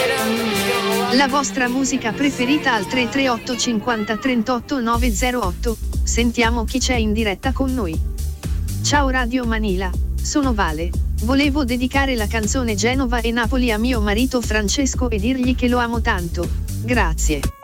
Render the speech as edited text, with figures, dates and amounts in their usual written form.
La vostra musica preferita al 338 50 38 908. Sentiamo chi c'è in diretta con noi. Ciao Radio Manila, sono Vale. Volevo dedicare la canzone Genova e Napoli a mio marito Francesco e dirgli che lo amo tanto. Grazie.